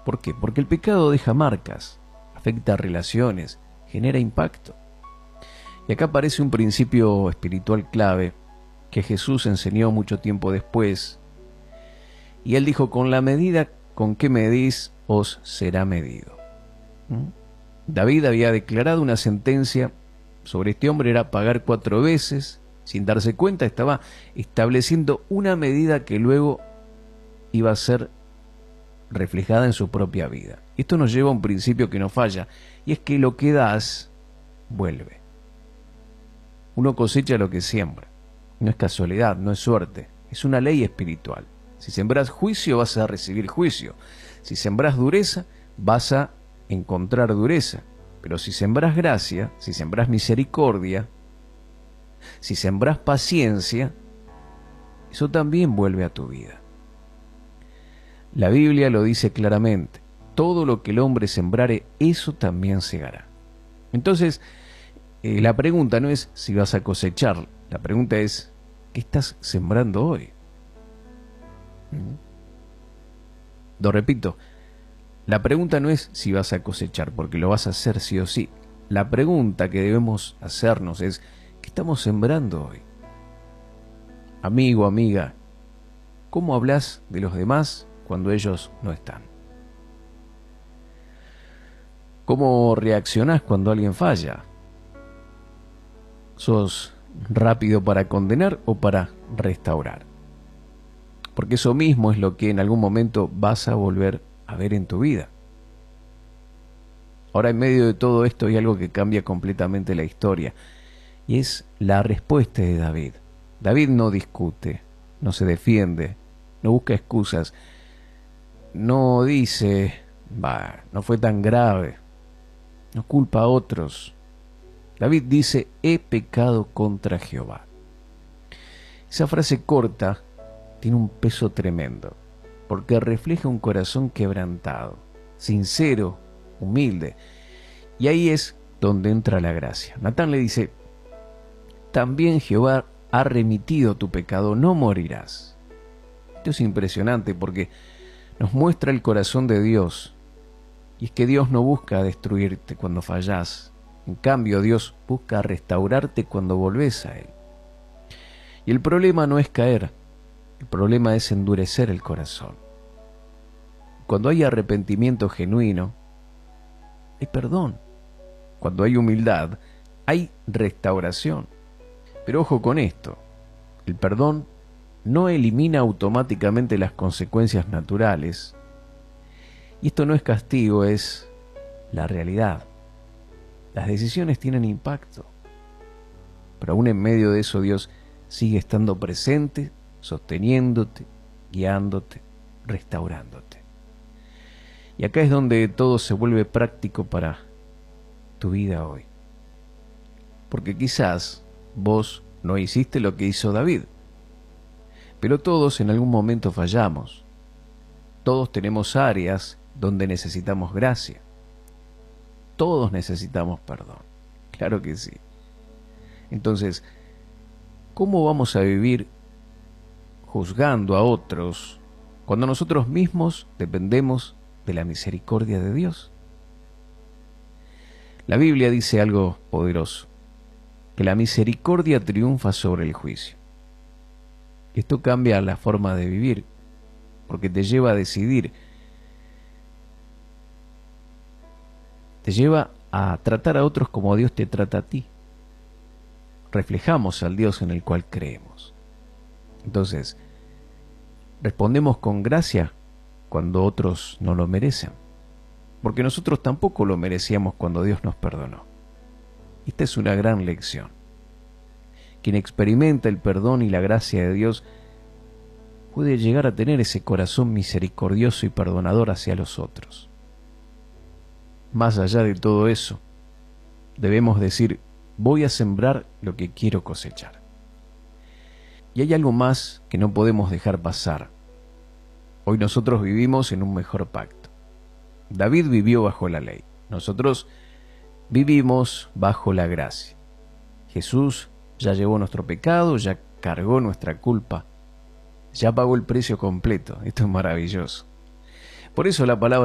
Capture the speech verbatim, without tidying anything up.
¿Por qué? Porque el pecado deja marcas, afecta relaciones, genera impacto. Y acá aparece un principio espiritual clave que Jesús enseñó mucho tiempo después. Y él dijo, con la medida con que medís, os será medido. ¿Mm? David había declarado una sentencia sobre este hombre, era pagar cuatro veces. Sin darse cuenta, estaba estableciendo una medida que luego iba a ser reflejada en su propia vida. Esto nos lleva a un principio que no falla, y es que lo que das, vuelve. Uno cosecha lo que siembra. No es casualidad, no es suerte, es una ley espiritual. Si sembrás juicio, vas a recibir juicio. Si sembrás dureza, vas a encontrar dureza. Pero si sembrás gracia, si sembrás misericordia, si sembrás paciencia, eso también vuelve a tu vida. La Biblia lo dice claramente, todo lo que el hombre sembrare, eso también segará. Entonces, eh, la pregunta no es si vas a cosechar, la pregunta es, ¿qué estás sembrando hoy? ¿Mm? Lo repito, la pregunta no es si vas a cosechar, porque lo vas a hacer sí o sí. La pregunta que debemos hacernos es, ¿qué estamos sembrando hoy? Amigo, amiga, ¿cómo hablas de los demás cuando ellos no están? ¿Cómo reaccionás cuando alguien falla? ¿Sos rápido para condenar o para restaurar? Porque eso mismo es lo que en algún momento vas a volver a ver en tu vida. Ahora, en medio de todo esto hay algo que cambia completamente la historia, y es la respuesta de David. David no discute, no se defiende, no busca excusas, no dice, bah, no fue tan grave, no culpa a otros. David dice, he pecado contra Jehová. Esa frase corta tiene un peso tremendo, porque refleja un corazón quebrantado, sincero, humilde. Y ahí es donde entra la gracia. Natán le dice, también Jehová ha remitido tu pecado, no morirás. Esto es impresionante porque nos muestra el corazón de Dios. Y es que Dios no busca destruirte cuando fallás. En cambio, Dios busca restaurarte cuando volvés a Él. Y el problema no es caer, el problema es endurecer el corazón. Cuando hay arrepentimiento genuino, hay perdón. Cuando hay humildad, hay restauración. Pero ojo con esto, el perdón no elimina automáticamente las consecuencias naturales. Y esto no es castigo, es la realidad. Las decisiones tienen impacto. Pero aún en medio de eso, Dios sigue estando presente, sosteniéndote, guiándote, restaurándote. Y acá es donde todo se vuelve práctico para tu vida hoy. Porque quizás vos no hiciste lo que hizo David, pero todos en algún momento fallamos. Todos tenemos áreas donde necesitamos gracia. Todos necesitamos perdón. Claro que sí. Entonces, ¿cómo vamos a vivir juzgando a otros cuando nosotros mismos dependemos de la misericordia de Dios? La Biblia dice algo poderoso, que la misericordia triunfa sobre el juicio. Esto cambia la forma de vivir, porque te lleva a decidir, te lleva a tratar a otros como Dios te trata a ti. Reflejamos al Dios en el cual creemos. Entonces, respondemos con gracia cuando otros no lo merecen, porque nosotros tampoco lo merecíamos cuando Dios nos perdonó. Esta es una gran lección. Quien experimenta el perdón y la gracia de Dios puede llegar a tener ese corazón misericordioso y perdonador hacia los otros. Más allá de todo eso, debemos decir, voy a sembrar lo que quiero cosechar. Y hay algo más que no podemos dejar pasar. Hoy nosotros vivimos en un mejor pacto. David vivió bajo la ley. Nosotros vivimos bajo la gracia. Jesús ya llevó nuestro pecado, ya cargó nuestra culpa, ya pagó el precio completo. Esto es maravilloso. Por eso la palabra